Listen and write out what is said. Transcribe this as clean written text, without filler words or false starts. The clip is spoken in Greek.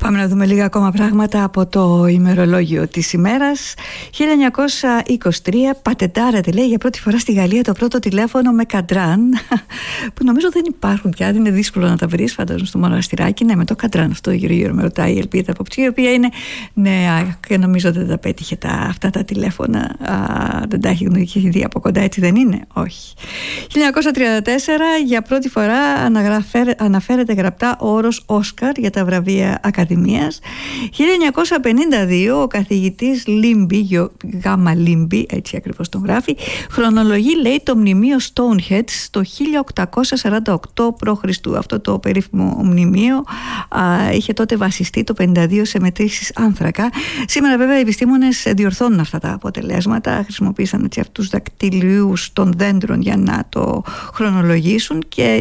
Πάμε να δούμε λίγα ακόμα πράγματα από το ημερολόγιο της ημέρας. 1923 πατεντάρεται, λέει, για πρώτη φορά στη Γαλλία το πρώτο τηλέφωνο με καντράν, που νομίζω δεν υπάρχουν πια, δεν είναι δύσκολο να τα βρεις, φαντάζομαι, στο μοναστηράκι. Ναι, με το καντράν αυτό γύρω-γύρω με ρωτάει η Ελπίδα Ποπτσή, η οποία είναι νέα και νομίζω δεν τα πέτυχε αυτά τα τηλέφωνα. Δεν τα έχει δει από κοντά, έτσι δεν είναι? Όχι. 1934 για πρώτη φορά αναφέρεται γραπτά ο όρος Όσκαρ για τα βραβεία Ακαδημίας. 1952 ο καθηγητής Λίμπι, γάμα Λίμπι, έτσι ακριβώς τον γράφει, χρονολογεί, λέει, το μνημείο Stonehenge το 1848 π.Χ. Αυτό το περίφημο μνημείο είχε τότε βασιστεί το 52 σε μετρήσεις άνθρακα. Σήμερα βέβαια οι επιστήμονες διορθώνουν αυτά τα αποτελέσματα, χρησιμοποίησαν αυτούς τους δακτυλίους των δέντρων για να το χρονολογήσουν και